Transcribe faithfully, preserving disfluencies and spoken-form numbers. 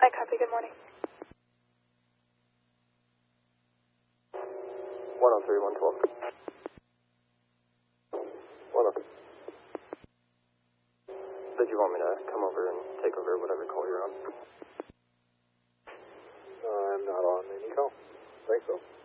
I copy. Good morning. one oh three, one twelve. one oh three. Did you want me to come over and take over whatever call you're on? Uh, I'm not on any call. Thanks, though.